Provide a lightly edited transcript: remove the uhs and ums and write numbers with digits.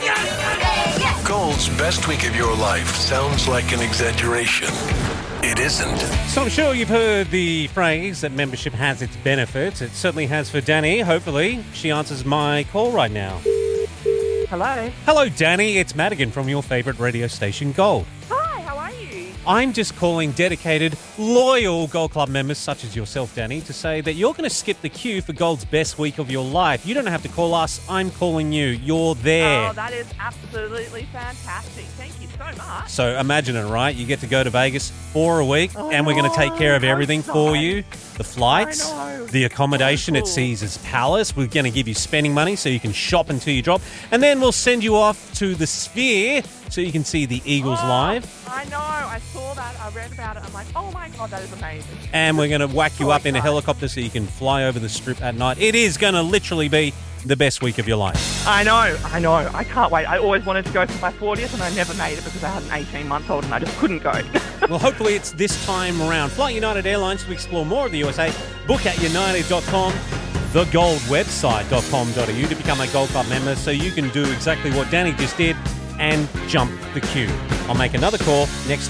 Gold's best week of your life sounds like an exaggeration. It isn't. So I'm sure you've heard the phrase that membership has its benefits. It certainly has for Danny. Hopefully, she answers my call right now. Hello. Hello, Danny. It's Madigan from your favourite radio station, Gold. Hi, how are you? I'm just calling dedicated, loyal Gold Club members such as yourself, Danny, to say that you're going to skip the queue for Gold's best week of your life. You don't have to call us. I'm calling you. You're there. Oh, that is absolutely fantastic. Thank you so much. So imagine it, right? You get to go to Vegas for a week, and we're going to take care of everything for you. The flights, the accommodation at Caesar's Palace. We're going to give you spending money so you can shop until you drop. And then we'll send you off to the Sphere so you can see the Eagles live. I know. I saw that. I read about it. I'm like, oh my God, that is amazing. And we're going to whack you up in a helicopter so you can fly over the Strip at night. It is going to literally be the best week of your life. I know. I can't wait. I always wanted to go for my 40th and I never made it because I had an 18-month-old and I just couldn't go. Well, hopefully it's this time around. Fly United Airlines to explore more of the USA. Book at united.com, thegoldwebsite.com.au to become a Gold Club member so you can do exactly what Danny just did and jump the queue. I'll make another call next